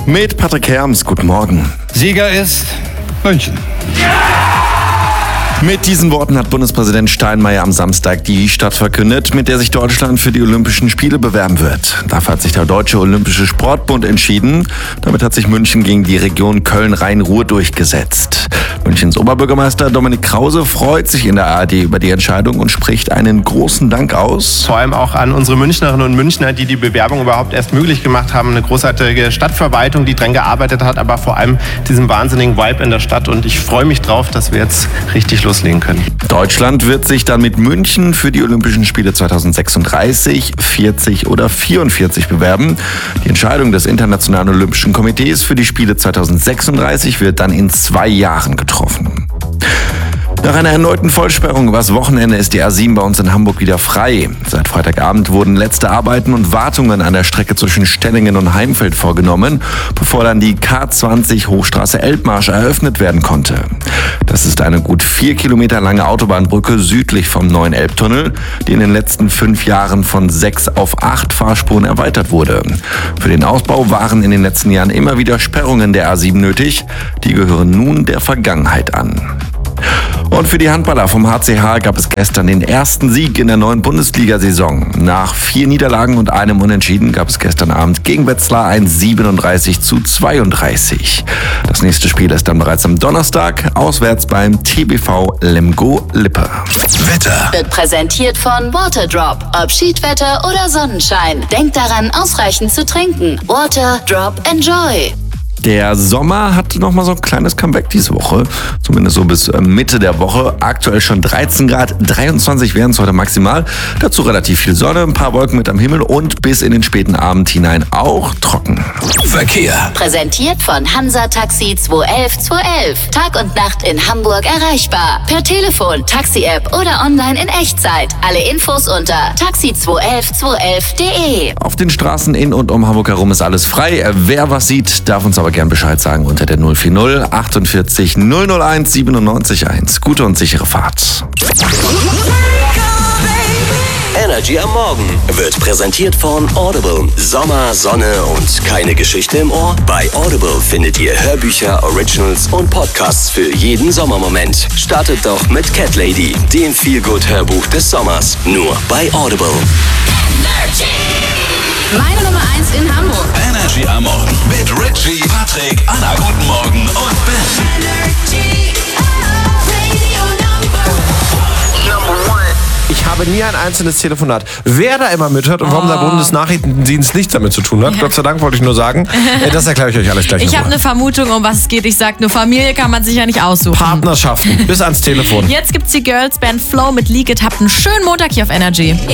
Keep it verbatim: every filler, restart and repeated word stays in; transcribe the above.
Mit Patrick Herms, guten Morgen. Sieger ist München. Mit diesen Worten hat Bundespräsident Steinmeier am Samstag die Stadt verkündet, mit der sich Deutschland für die Olympischen Spiele bewerben wird. Dafür hat sich der Deutsche Olympische Sportbund entschieden. Damit hat sich München gegen die Region Köln-Rhein-Ruhr durchgesetzt. Münchens Oberbürgermeister Dominik Krause freut sich in der A R D über die Entscheidung und spricht einen großen Dank aus. Vor allem auch an unsere Münchnerinnen und Münchner, die die Bewerbung überhaupt erst möglich gemacht haben. Eine großartige Stadtverwaltung, die dran gearbeitet hat, aber vor allem diesen wahnsinnigen Vibe in der Stadt. Und ich freue mich drauf, dass wir jetzt richtig loslegen können. Deutschland wird sich dann mit München für die Olympischen Spiele zweitausendsechsunddreißig, vierzig oder vierundvierzig bewerben. Die Entscheidung des Internationalen Olympischen Komitees für die Spiele zweitausendsechsunddreißig wird dann in zwei Jahren getroffen. Nach einer erneuten Vollsperrung übers Wochenende ist die A sieben bei uns in Hamburg wieder frei. Seit Freitagabend wurden letzte Arbeiten und Wartungen an der Strecke zwischen Stellingen und Heimfeld vorgenommen, bevor dann die K zwanzig Hochstraße Elbmarsch eröffnet werden konnte. Das ist eine gut vier Kilometer lange Autobahnbrücke südlich vom neuen Elbtunnel, die in den letzten fünf Jahren von sechs auf acht Fahrspuren erweitert wurde. Für den Ausbau waren in den letzten Jahren immer wieder Sperrungen der A sieben nötig. Die gehören nun der Vergangenheit an. Und für die Handballer vom H C H gab es gestern den ersten Sieg in der neuen Bundesliga-Saison. Nach vier Niederlagen und einem Unentschieden gab es gestern Abend gegen Wetzlar ein siebenunddreißig zu zweiunddreißig. Das nächste Spiel ist dann bereits am Donnerstag, auswärts beim T B V Lemgo Lippe. Wetter wird präsentiert von Waterdrop. Ob Schiedwetter oder Sonnenschein. Denkt daran, ausreichend zu trinken. Waterdrop, enjoy. Der Sommer hat nochmal so ein kleines Comeback diese Woche, zumindest so bis Mitte der Woche. Aktuell schon dreizehn Grad, dreiundzwanzig wären es heute maximal. Dazu relativ viel Sonne, ein paar Wolken mit am Himmel und bis in den späten Abend hinein auch trocken. Verkehr. Präsentiert von Hansa Taxi zwei elf zwei elf. Tag und Nacht in Hamburg erreichbar. Per Telefon, Taxi-App oder online in Echtzeit. Alle Infos unter taxi zwei elf zwei elf punkt de. Auf den Straßen in und um Hamburg herum ist alles frei. Wer was sieht, darf uns aber gern Bescheid sagen unter der null vier null achtundvierzig null null eins siebenundneunzig eins. Gute und sichere Fahrt. Energy am Morgen wird präsentiert von Audible. Sommer, Sonne und keine Geschichte im Ohr? Bei Audible findet ihr Hörbücher, Originals und Podcasts für jeden Sommermoment. Startet doch mit Cat Lady, dem Feelgood-Hörbuch des Sommers. Nur bei Audible. Energy. Meine Nummer eins in Hamburg. Energy am Morgen mit Richie, Patrick, Anna, guten Morgen und Ben. Energy, Radio Number One. Ich habe nie ein einzelnes Telefonat. Wer da immer mithört und warum der Bundesnachrichtendienst nichts damit zu tun hat, ja. Gott sei Dank wollte ich nur sagen, das erkläre ich euch alles gleich. Ich habe eine Vermutung, um was es geht. Ich sag nur, Familie kann man sich ja nicht aussuchen. Partnerschaften, bis ans Telefon. Jetzt gibt's die Girls Band Flow mit Leak It. Habt einen schönen Montag hier auf Energy.